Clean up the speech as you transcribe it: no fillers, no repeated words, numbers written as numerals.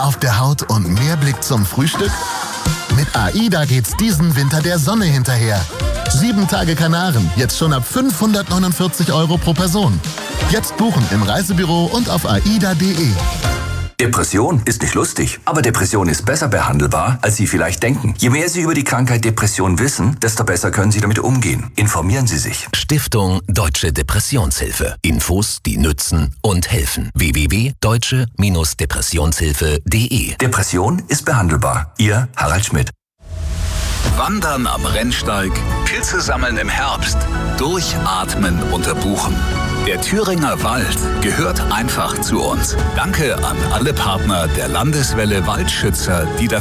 auf der Haut und mehr Blick zum Frühstück? Mit AIDA geht's diesen Winter der Sonne hinterher. 7 Tage Kanaren, jetzt schon ab 549 € pro Person. Jetzt buchen im Reisebüro und auf aida.de. Depression ist nicht lustig, aber Depression ist besser behandelbar, als Sie vielleicht denken. Je mehr Sie über die Krankheit Depression wissen, desto besser können Sie damit umgehen. Informieren Sie sich. Stiftung Deutsche Depressionshilfe. Infos, die nützen und helfen. www.deutsche-depressionshilfe.de. Depression ist behandelbar. Ihr Harald Schmidt. Wandern am Rennsteig, Pilze sammeln im Herbst, durchatmen unter Buchen. Der Thüringer Wald gehört einfach zu uns. Danke an alle Partner der Landeswelle Waldschützer, die dafür